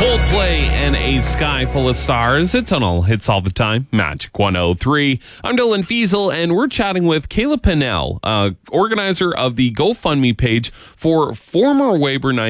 Coldplay and A Sky Full of Stars. It's on all hits all the time. Magic 103. I'm Dylan Fiesel, and we're chatting with Kayla Pennell, organizer of the GoFundMe page for former Weber Knight